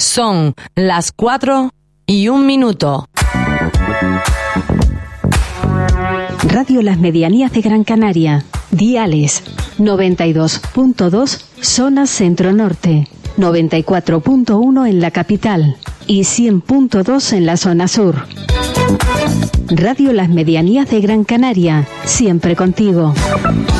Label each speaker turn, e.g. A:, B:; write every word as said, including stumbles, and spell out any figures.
A: Son las cuatro y un minuto.
B: Radio Las Medianías de Gran Canaria. Diales noventa y dos punto dos, zona centro-norte, noventa y cuatro punto uno en la capital y cien punto dos en la zona sur. Radio Las Medianías de Gran Canaria, siempre contigo.